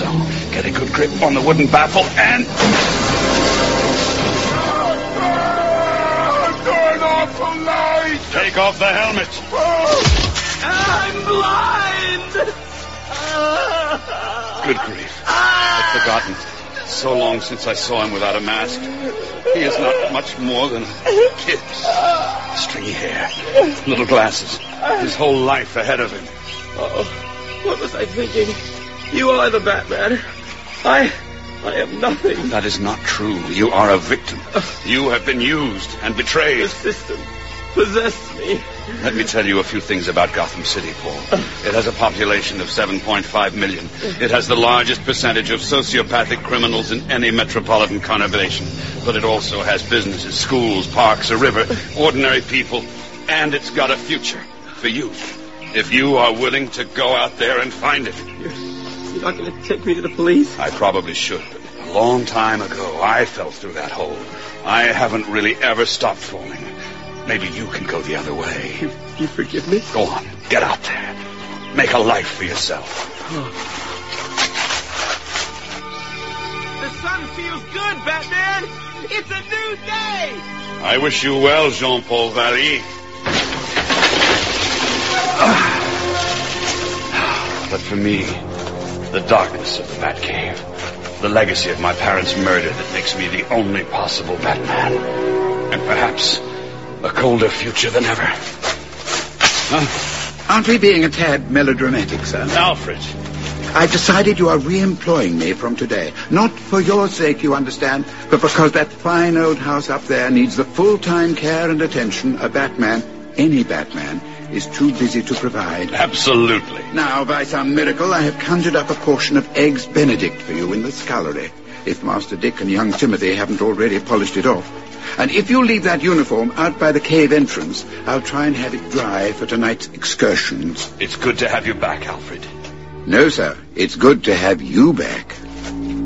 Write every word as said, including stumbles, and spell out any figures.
so. Get a good grip on the wooden baffle and... Turn off the light! Take off the helmet! I'm blind! Good grief. I'd forgotten. So long since I saw him without a mask. He is not much more than a kid. Stringy hair, little glasses, his whole life ahead of him. Oh, what was I thinking? You are the Batman. I... I am nothing. That is not true. You are a victim. You have been used and betrayed. The system possessed me. Let me tell you a few things about Gotham City, Paul. It has a population of seven point five million. It has the largest percentage of sociopathic criminals in any metropolitan conurbation. But it also has businesses, schools, parks, a river, ordinary people, and it's got a future for you. If you are willing to go out there and find it. You're, you're not going to take me to the police? I probably should, but a long time ago, I fell through that hole. I haven't really ever stopped falling. Maybe you can go the other way. You, you forgive me? Go on. Get out there. Make a life for yourself. Oh. The sun feels good, Batman! It's a new day! I wish you well, Jean-Paul Valley. But for me, the darkness of the Batcave, the legacy of my parents' murder that makes me the only possible Batman, and perhaps a colder future than ever. Huh? Aren't we being a tad melodramatic, sir? Alfred. I've decided you are re-employing me from today. Not for your sake, you understand, but because that fine old house up there needs the full-time care and attention a Batman, any Batman, is too busy to provide. Absolutely. Now, by some miracle, I have conjured up a portion of Eggs Benedict for you in the scullery, if Master Dick and young Timothy haven't already polished it off. And if you leave that uniform out by the cave entrance, I'll try and have it dry for tonight's excursions. It's good to have you back, Alfred. No, sir. It's good to have you back.